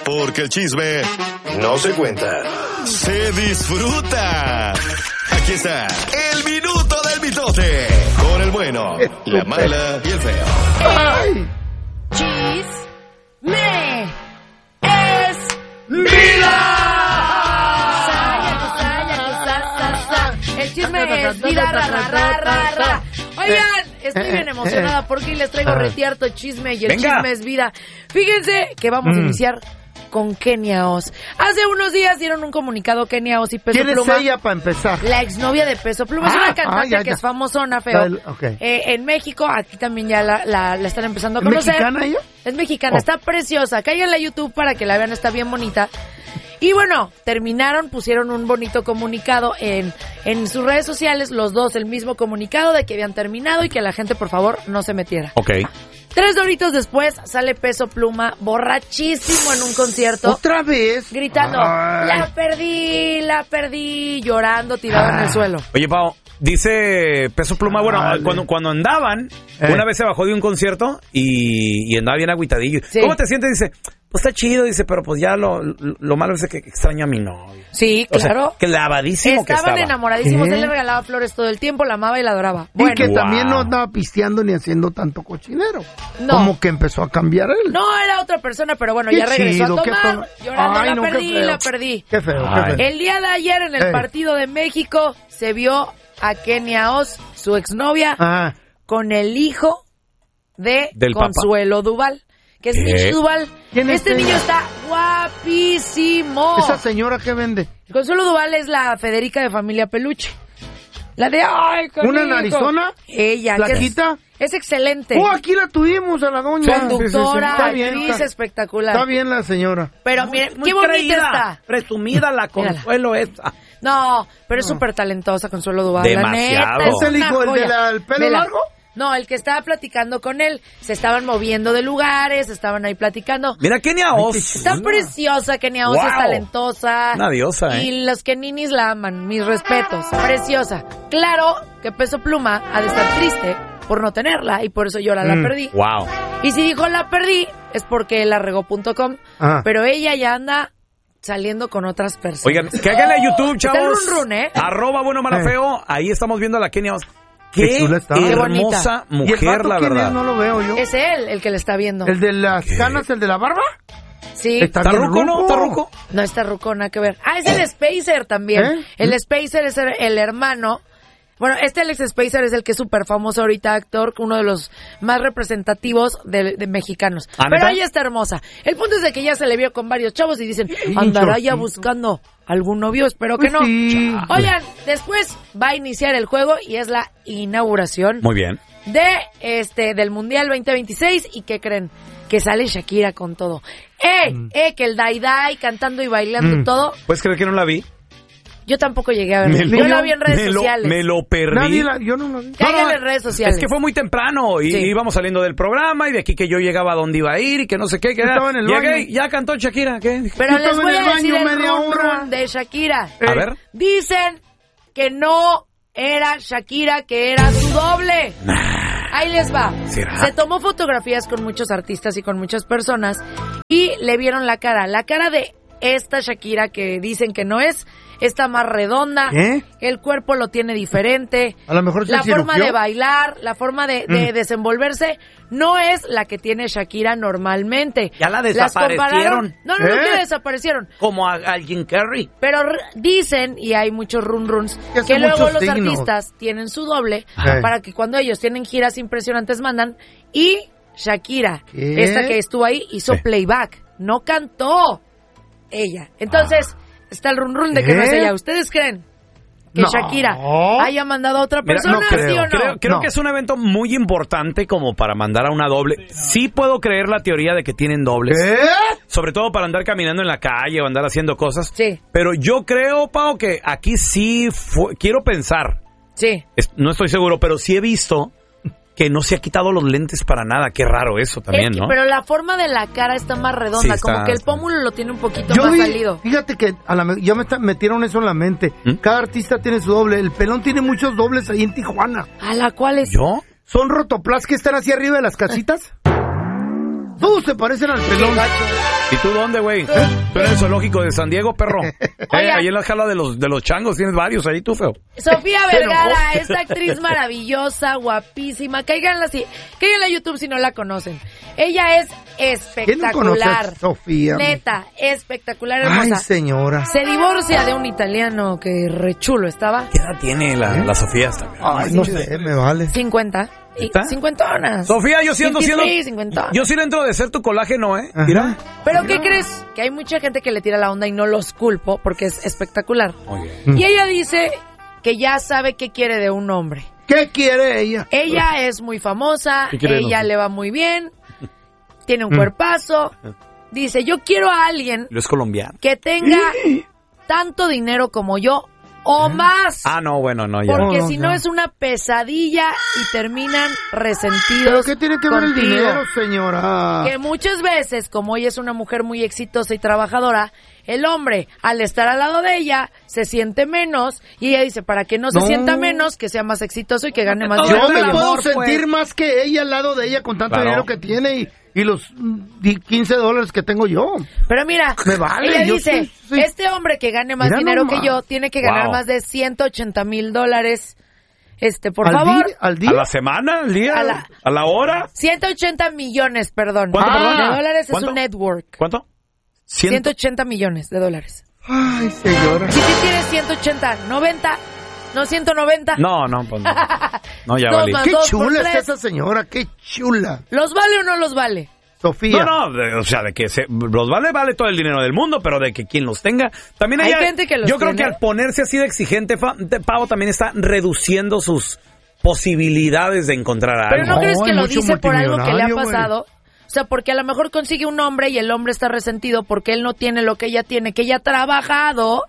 Porque el chisme no se cuenta, se disfruta. Aquí está el minuto del mitote. Con el bueno, la mala y el feo. ¡Ay! ¡Chisme es ¡Vida! El chisme es vida, ra. Oigan, estoy bien emocionada porque les traigo retiarto chisme y el chisme es vida. Fíjense que vamos a iniciar con Kenia Oz. Hace unos días dieron un comunicado Kenia Oz y Peso Pluma. ¿Quién es ella para empezar? La exnovia de Peso Pluma. Es una cantante ya. que es famosona, feo. Okay. En México, aquí también ya la están empezando a conocer. ¿Es mexicana ella? Es mexicana, está preciosa. Cáiganla a YouTube para que la vean, está bien bonita. Y bueno, pusieron un bonito comunicado en sus redes sociales, los dos, el mismo comunicado de que habían terminado y que la gente, por favor, no se metiera. Ok. 3 horitos después sale Peso Pluma borrachísimo en un concierto. ¿Otra vez? Gritando, la perdí, llorando, tirado en el suelo. Oye, Pao, dice Peso Pluma, cuando andaban, una vez se bajó de un concierto y andaba bien agüitadillo. Sí. ¿Cómo te sientes? Dice, pues está chido, dice, pero pues ya lo malo es que extraño a mi novio. Sí, claro. O sea, clavadísimo que estaba. Estaban enamoradísimos, él le regalaba flores todo el tiempo, la amaba y la adoraba. Y que también no andaba pisteando ni haciendo tanto cochinero. No. Como que empezó a cambiar él. No, era otra persona, pero bueno, Qué ya regresó chido, a tomar, llorando, Ay, no, la qué perdí. Qué feo. El día de ayer en el partido de México se vio a Kenia Oz, su exnovia, con el hijo del Consuelo Duval, que es Mitch Duval. Este niño está guapísimo. ¿Esa señora qué vende? Consuelo Duval es la Federica de Familia Peluche. La de, ay, qué ¿una rico. narizona? Ella. ¿Flaquita? Es excelente. Aquí la tuvimos a la doña. Conductora, Está bien, actriz espectacular. Está bien la señora. Pero miren, qué bonita está. Presumida la Consuelo esa. No, pero es súper talentosa Consuelo Duval. Demasiado. La neta, ¿Es el hijo, el del pelo largo? No, el que estaba platicando con él. Se estaban moviendo de lugares, estaban ahí platicando. Mira, Kenia Oz. Está preciosa, Kenia Oz es talentosa. Una diosa, Y los Keninis la aman, mis respetos. Preciosa. Claro que Peso Pluma ha de estar triste por no tenerla y por eso llora, la perdí. Wow. Y si dijo la perdí, es porque la regó.com. Pero ella ya anda saliendo con otras personas. Oigan, que hagan a YouTube, chavos. Está el run, @bueno-mala-feo. Ahí estamos viendo a la Kenia Oz. Qué hermosa mujer, la verdad. No lo veo yo. Es él el que le está viendo. ¿El de las canas, el de la barba? Sí. ¿Está ruco, no? ¿Está ruco? No está ruco, nada que ver. Es el Spacer también. El Spacer es el hermano. Bueno, Alex Spacer es el que es súper famoso ahorita, actor, uno de los más representativos de mexicanos. Pero ella está hermosa. El punto es de que ya se le vio con varios chavos y dicen, andará ya buscando algún novio, espero que no. Sí. Oigan, después va a iniciar el juego y es la inauguración. Muy bien. Del Mundial 2026. ¿Y qué creen? Que sale Shakira con todo. Que el Dai cantando y bailando todo. ¿Puedes creer que no la vi? Yo tampoco llegué a verlo. Yo la vi en redes sociales. Me lo perdí. Yo no lo vi. Cáiganle en redes sociales. Es que fue muy temprano y íbamos saliendo del programa y de aquí que yo llegaba a donde iba a ir y que no sé qué. Estaba en el baño. Ya cantó Shakira. ¿Qué? Pero les voy a decir el run de Shakira. A ver. Dicen que no era Shakira, que era su doble. Ahí les va. ¿Será? Se tomó fotografías con muchos artistas y con muchas personas y le vieron la cara. La cara de esta Shakira que dicen que no es, está más redonda, el cuerpo lo tiene diferente, a lo mejor la forma de bailar, la forma de desenvolverse no es la que tiene Shakira normalmente. Ya la desaparecieron. No, que desaparecieron. Como a Jim Carrey. Pero dicen, y hay muchos runs, que luego los artistas tienen su doble para que cuando ellos tienen giras impresionantes mandan, y Shakira, esta que estuvo ahí, hizo playback, no cantó ella. Entonces, está el run de que no es ella. ¿Ustedes creen que Shakira haya mandado a otra persona? Mira, ¿sí o no? Creo que es un evento muy importante como para mandar a una doble. Sí puedo creer la teoría de que tienen dobles. Sobre todo para andar caminando en la calle o andar haciendo cosas. Sí. Pero yo creo, Pao, que aquí sí quiero pensar. Sí. No estoy seguro, pero sí he visto que no se ha quitado los lentes para nada. Qué raro eso también, ¿no? Pero la forma de la cara está más redonda, sí, como que el pómulo lo tiene un poquito más salido. Fíjate que ya me metieron eso en la mente. Cada artista tiene su doble. El Pelón tiene muchos dobles ahí en Tijuana. ¿A la cual es? ¿Yo? Son rotoplas que están hacia arriba de las casitas. Todos se parecen al pelón. ¿Y tú dónde, güey? Tú eres el zoológico de San Diego, perro. Ahí en la jala de los changos tienes varios ahí, tú, feo. Sofía Vergara, esta actriz maravillosa, guapísima. Cáiganla a YouTube si no la conocen. Ella es espectacular. ¿Quién no conoce, Sofía? Neta, espectacular, hermosa. Ay, señora. Se divorcia de un italiano que re chulo estaba. ¿Qué edad tiene la Sofía? Ay, no sé, me vale. 50. Cincuentonas. Sofía, yo siento yo sí le entro de ser tu colágeno, Mira. Pero ¿qué crees? Que hay mucha gente que le tira la onda y no los culpo porque es espectacular. Y ella dice que ya sabe qué quiere de un hombre. ¿Qué quiere ella? Ella es muy famosa, ella le va muy bien, tiene un cuerpazo. Dice, yo quiero a alguien es colombiano que tenga tanto dinero como yo o más. Ah, no, bueno, no, ya. Porque si no es una pesadilla y terminan resentidos. ¿Pero qué tiene que ver el dinero, señora? Que muchas veces, como ella es una mujer muy exitosa y trabajadora, el hombre, al estar al lado de ella, se siente menos. Y ella dice, para que no se sienta menos, que sea más exitoso y que gane más dinero. Yo me puedo sentir más que ella al lado de ella con tanto dinero que tiene y los $15 que tengo yo. Pero mira, me vale, ella dice, este hombre que gane más dinero que yo tiene que ganar más de $180,000. Por favor. ¿Al día? ¿A la semana? ¿Al día? ¿A la hora? 180 millones, perdón. ¿Cuánto, perdón? De dólares. ¿Cuánto? Es un network. ¿Cuánto? 180 millones de dólares. Ay, señora. Si tú tienes 180, 90, no 190. No, pues no. No, ya valí. Qué chula es esa señora, qué chula. ¿Los vale o no los vale? Sofía. No, o sea, de que los vale todo el dinero del mundo, pero de que quien los tenga, también hay gente que los yo creo tiene. que al ponerse así de exigente, Pavo también está reduciendo sus posibilidades de encontrar a alguien. Pero no crees que lo dice por algo que le ha pasado. O sea, porque a lo mejor consigue un hombre y el hombre está resentido porque él no tiene lo que ella tiene, que ella ha trabajado.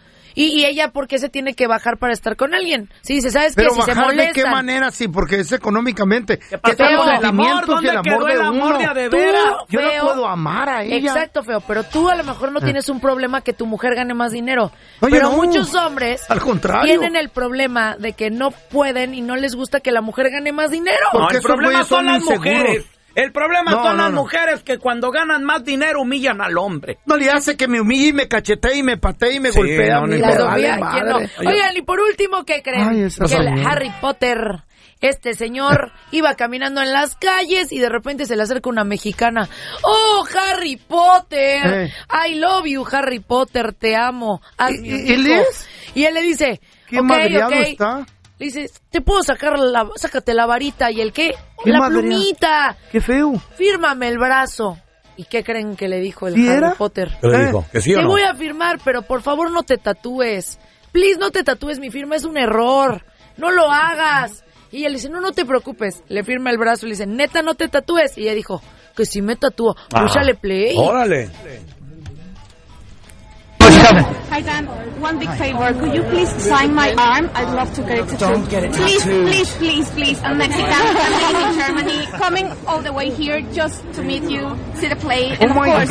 Y ella, ¿por qué se tiene que bajar para estar con alguien? Sí, dice, ¿sabes qué? Si se molesta. ¿De qué manera? Sí, porque es económicamente. ¿Qué pasó? El amor, ¿dónde quedó el amor de veras? Yo feo, no puedo amar a ella. Exacto, feo, pero tú a lo mejor no tienes un problema que tu mujer gane más dinero. Oye, pero no, muchos hombres al contrario, tienen el problema de que no pueden y no les gusta que la mujer gane más dinero. Porque el problema son las mujeres. El problema son las mujeres que cuando ganan más dinero humillan al hombre. No le hace que me humille y me cachetee y me patee y me golpea. Oigan, y por último, ¿qué creen? Que el Harry Potter, este señor iba caminando en las calles y de repente se le acerca una mexicana. ¡Oh, Harry Potter! I love you, Harry Potter, te amo. ¿Él es? Y él le dice, ¿qué madreado está? Le dice, te puedo sácate la varita. ¿Y el qué? La plumita. Qué feo. Fírmame el brazo. ¿Y qué creen que le dijo el Harry Potter? ¿Qué le dijo? ¿Que sí o no? Te voy a firmar, pero por favor no te tatúes. Please, no te tatúes, mi firma es un error. No lo hagas. Y ella le dice, no te preocupes. Le firma el brazo y le dice, neta, no te tatúes. Y ella dijo, que si me tatúo. Púchale play. Órale. Hi Dan, one big favor. Could you please sign my arm? I'd love to get it tattooed. Don't get it tattooed. Please. I'm Mexican. I'm living in Germany. Coming all the way here just to meet you, see the play, and of course,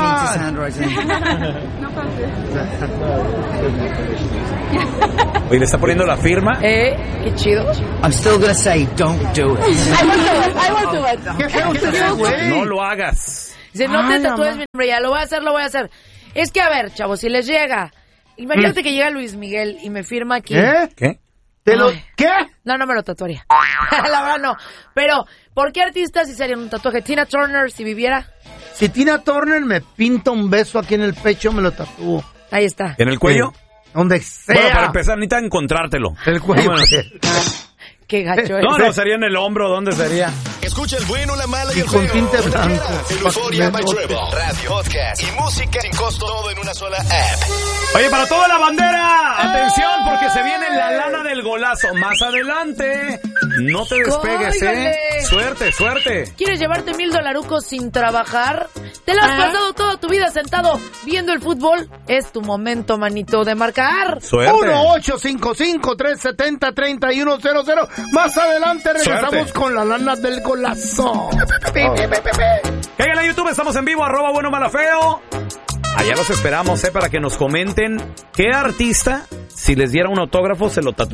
Oye, ¿le está poniendo la firma? Qué chido. I'm still gonna say, don't do it. I will do it. Qué feo usted, güey. No lo hagas. Dice, no te tatúes, mi hombre, ya lo voy a hacer. Es que, a ver, chavos, si les llega, imagínate que llega Luis Miguel y me firma aquí. ¿Qué? ¿Qué? No me lo tatuaría. La verdad no. Pero, ¿por qué artistas sí serían un tatuaje? Tina Turner, si viviera. Si Tina Turner me pinta un beso aquí en el pecho, me lo tatúo. Ahí está. ¿En el cuello? Donde sea. Bueno, para empezar, necesita encontrártelo. El cuello. Qué gacho es. No, sería en el hombro. ¿Dónde sería? Escucha el bueno, la mala y el con feo. tinte blanco. Euforia by Trevor. Radio, podcast y música sin costo. Todo en una sola app. Oye, para toda la bandera, atención, porque se viene la lana del golazo. Más adelante. No te despegues, Suerte. ¿Quieres llevarte $1,000 sin trabajar? ¿Te lo has pasado toda tu vida sentado viendo el fútbol? Es tu momento, manito, de marcar. Suerte. 1-855-370-3100. Más adelante regresamos con la lana del golazo. Caigan a YouTube, estamos en vivo, @buenomalafeo. Allá los esperamos, para que nos comenten qué artista, si les diera un autógrafo, se lo tatuaría.